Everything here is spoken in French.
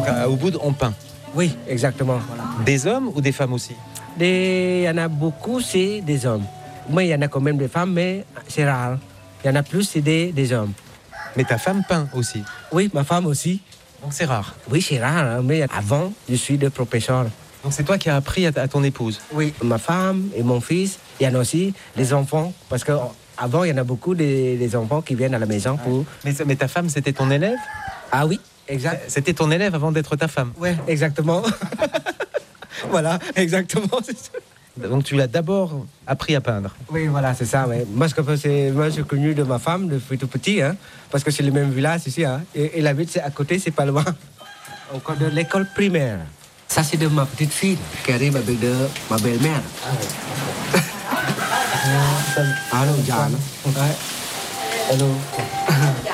à Ubud, on peint. Oui, exactement. Voilà. Des hommes ou des femmes aussi? Il y en a beaucoup, c'est des hommes. Mais il y en a quand même des femmes, mais c'est rare. Il y en a plus, c'est des hommes. Mais ta femme peint aussi? Oui, ma femme aussi. Donc c'est rare? Oui, c'est rare, hein, mais avant, je suis le professeur. Donc c'est toi qui as appris à ton épouse? Oui, ma femme et mon fils. Il y en a aussi les enfants, parce qu'avant, il y en a beaucoup des enfants qui viennent à la maison pour... Mais ta femme, c'était ton élève? Ah oui, exact. C'était ton élève avant d'être ta femme? Oui, exactement. Voilà, exactement. Donc tu l'as d'abord appris à peindre? Oui, voilà, c'est ça. Ouais. Moi, je suis connu de ma femme depuis tout petit, hein, parce que c'est le même village ici. Hein, et la ville, c'est à côté, c'est pas loin. Encore de l'école primaire. Ça, c'est de ma petite fille qui arrive avec ma belle-mère. Allô, Jeanne. Allô.